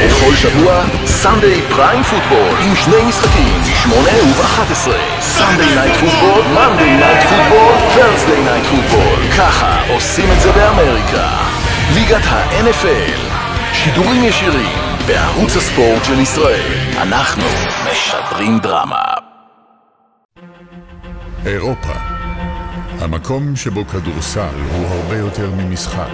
בכל שבוע, סנדיי פריים פוטבול, עם שני משחקים, 8 ו-11. סנדיי נייט פוטבול, מנדיי נייט פוטבול, ת'רסדיי נייט פוטבול. ככה עושים את זה באמריקה. ליגת ה-NFL. שידורים ישירים בערוץ הספורט של ישראל. אנחנו משדרים דרמה. אירופה. המקום שבו כדורסל הוא הרבה יותר ממשחק.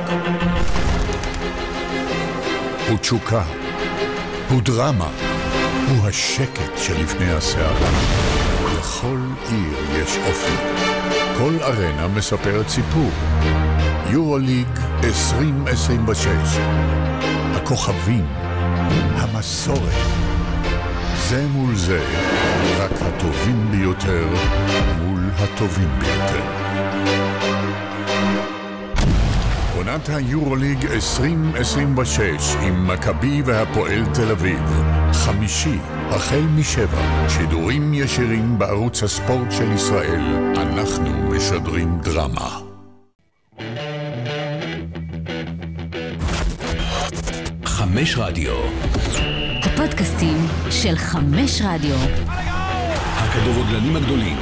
הוא תשוקה, הוא דרמה, הוא השקט שלפני הסערה. לכל עיר יש אופי. כל ארנה מספרת סיפור. יורוליג 2026. הכוכבים, המסורת. זה מול זה, רק הטובים ביותר מול הטובים ביותר. עונת היורוליג 2026 עם מכבי והפועל תל אביב. חמישי, החל מ7, שידורים ישירים בערוץ הספורט של ישראל. אנחנו משדרים דרמה. חמש רדיו. הפודקאסטים של 5 רדיו. הכדורגלנים הגדולים.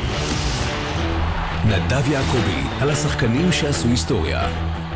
נדב יעקבי על השחקנים שעשו היסטוריה.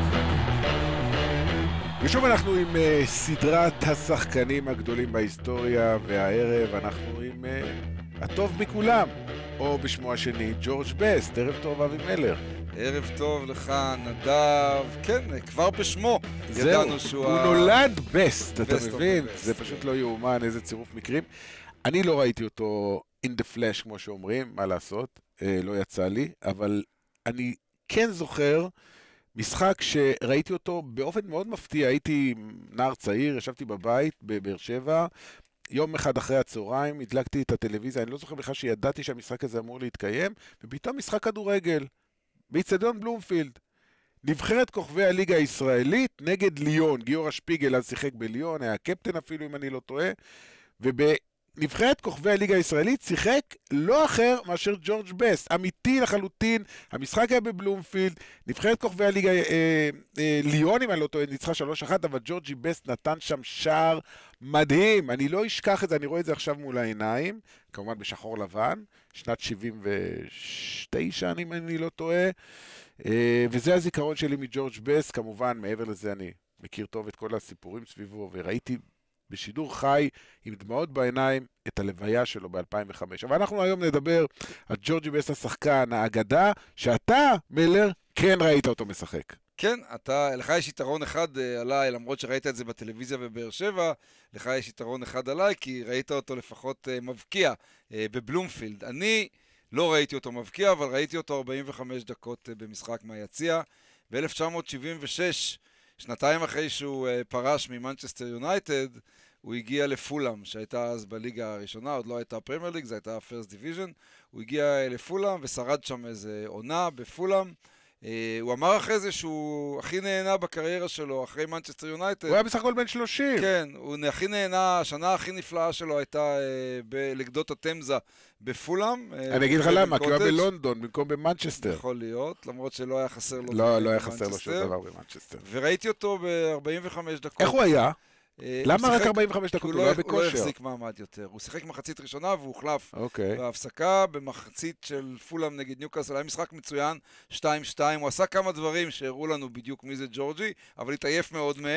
ושוב אנחנו עם סדרת השחקנים הגדולים בהיסטוריה, והערב אנחנו עם הטוב מכולם, או בשמו השני, ג'ורג' בסט. ערב טוב אבי מלר. ערב טוב לך נדב, כן, כבר בשמו. זהו, הוא נולד בסט, אתה מבין? זה פשוט לא יאומן, איזה צירוף מקרים. אני לא ראיתי אותו in the flash כמו שאומרים, מה לעשות, לא יצא לי, אבל אני כן זוכר משחק שראיתי אותו באופן מאוד מפתיע. הייתי נער צעיר, ישבתי בבית בבאר שבע, יום אחד אחרי הצהריים, הדלקתי את הטלוויזיה, אני לא זוכר בכלל שידעתי שהמשחק הזה אמור להתקיים, ופתאום משחק כדורגל, באצטדיון בלומפילד. נבחרת כוכבי הליגה הישראלית נגד ליון. גיורא שפיגל אז שיחק בליון, היה קפטן אפילו אם אני לא טועה, ובנבחרת כוכבי הליגה הישראלית שיחק לא אחר מאשר ג'ורג' בסט, אמיתי לחלוטין. המשחק היה בבלומפילד, נבחרת כוכבי הליגה ליון אם אני לא טועה ניצחה 3-1, אבל ג'ורג'י בסט נתן שם שער מדהים, אני לא אשכח את זה, אני רואה את זה עכשיו מול העיניים, כמובן בשחור לבן, שנת 79 אם אני לא טועה, וזה הזיכרון שלי מג'ורג' בסט. כמובן מעבר לזה אני מכיר טוב את כל הסיפורים סביבו, וראיתי בשידור חי עם דמעות בעיניים את הלוויה שלו ב-2005. אבל אנחנו היום נדבר על ג'ורג'י בסט השחקן, האגדה, שאתה מלר כן ראית אותו משחק. כן, לך יש יתרון אחד עליי, למרות שראית את זה בטלוויזיה בבאר שבע, לך יש יתרון אחד עליי, כי ראית אותו לפחות מבקיע בבלומפילד. אני לא ראיתי אותו מבקיע, אבל ראיתי אותו 45 דקות במשחק מהיציע. ב-1976, שנתיים אחרי שהוא פרש ממנצ'סטר יונייטד, הוא הגיע לפולאם, שהייתה אז בליגה הראשונה, עוד לא הייתה פרמייר ליג, זו הייתה הפרסט דיוויז'ן. הוא הגיע לפולאם ושרד שם איזה עונה בפולאם. הוא אמר אחרי זה שהוא הכי נהנה בקריירה שלו, אחרי מנצ'סטר יונייטד. הוא היה בסך הכל בן 30. כן, הוא הכי נהנה, השנה הכי נפלאה שלו הייתה לגדות התמזה בפולאם. אני אגיד לך למה, כי הוא היה בלונדון במקום במנצ'סטר. יכול להיות, למרות שלא היה חסר לו. לא היה חסר לו שום דבר במנצ'סטר. וראיתי אותו ב-45 דקות. איך הוא היה? למה רק 45 דקות? הוא לא היה בכושר. הוא לא החזיק מעמד יותר. הוא שיחק מחצית ראשונה והוא הוחלף בהפסקה במחצית של פולאם נגד ניוקאסל. היה משחק מצוין, 2-2. הוא עשה כמה דברים שהראו לנו בדיוק מי זה ג'ורג'י, אבל התעייף מאוד מהם.